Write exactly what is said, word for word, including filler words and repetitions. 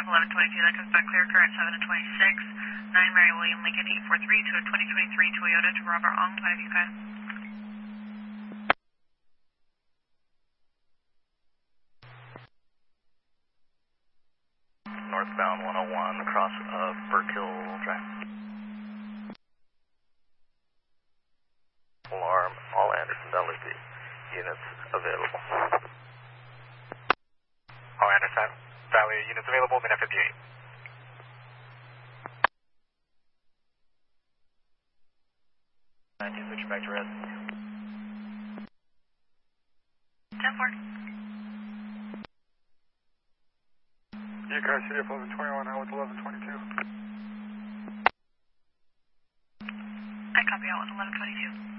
up eleven twenty-two, that comes back clear, current seven and twenty-six, nine Mary William Lincoln eight four three to a twenty twenty-three Toyota to Robert Ong, five U five. Northbound one oh one, across of Burkill Drive. Alarm, all Anderson Valley units available. All Anderson Valley units available, minute fifty-eight. nineteen, switch back to red. ten four. U car C F eleven twenty-one, out with eleven twenty-two. I copy out with eleven twenty-two.